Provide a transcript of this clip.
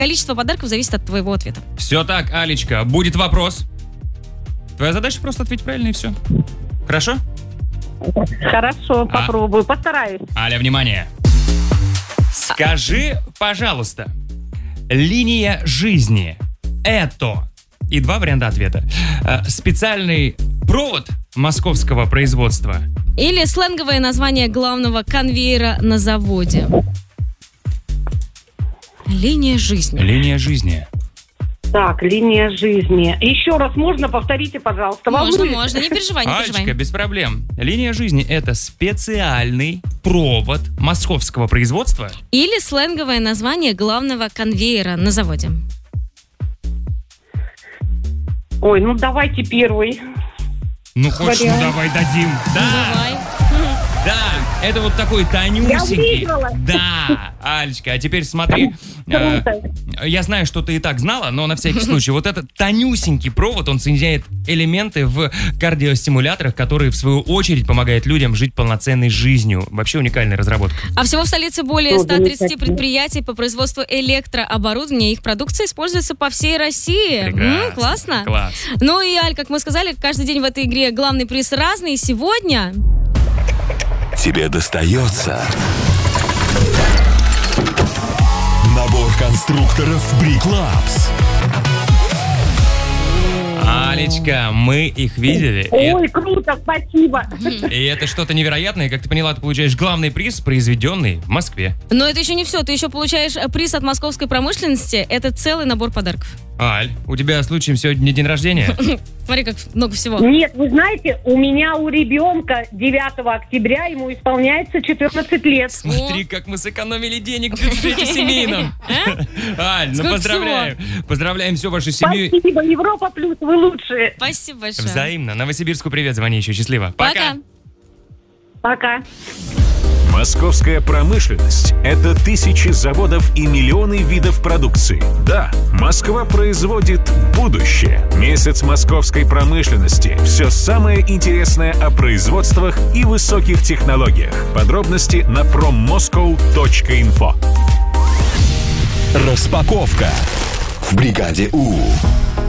Количество подарков зависит от твоего ответа. Все так, Алечка, будет вопрос. Твоя задача просто ответить правильно и все. Хорошо? Хорошо, попробую, постараюсь. Аля, внимание. Скажи, пожалуйста, линия жизни – это... И два варианта ответа. Специальный провод московского производства. Или сленговое название главного конвейера на заводе. Линия жизни. Линия жизни. Так, линия жизни. Еще раз можно? Повторите, пожалуйста. Можно, не переживай, не Алечка, переживай. без проблем. Линия жизни – это специальный провод московского производства. Или сленговое название главного конвейера на заводе. Ой, ну давайте первый. Ну, хочешь, ну давай дадим. Да, Давай. да, это вот такой тонюсенький. Я выиграла. Да, Алечка, а теперь смотри. Круто. Я знаю, что ты и так знала, но на всякий случай. Вот этот тонюсенький провод, он соединяет элементы в кардиостимуляторах, которые, в свою очередь, помогают людям жить полноценной жизнью. Вообще уникальная разработка. А всего в столице более 130 предприятий по производству электрооборудования. Их продукция используется по всей России. Прекрасно. Классно. Класс. Ну и, Аль, как мы сказали, каждый день в этой игре главный приз разный. Сегодня... Тебе достается набор конструкторов Briklabs. Алечка, мы их видели. Ой, круто, спасибо. И это что-то невероятное. Как ты поняла, ты получаешь главный приз, произведенный в Москве. Но это еще не все. Ты еще получаешь приз от московской промышленности. Это целый набор подарков. Аль, у тебя случаем сегодня день рождения? Смотри, как много всего. Нет, вы знаете, у ребенка 9 октября, ему исполняется 14 лет. Смотри, как мы сэкономили денег в бюджете семейном. Аль, ну Сколько поздравляем. Поздравляем всю вашу семью. Спасибо, Европа плюс, вы лучшие. Спасибо большое. Взаимно. Новосибирску привет, звони еще. Счастливо. Пока. Пока. Московская промышленность – это тысячи заводов и миллионы видов продукции. Да, Москва производит будущее. Месяц московской промышленности. Все самое интересное о производствах и высоких технологиях. Подробности на prommoscow.info. Распаковка в бригаде У.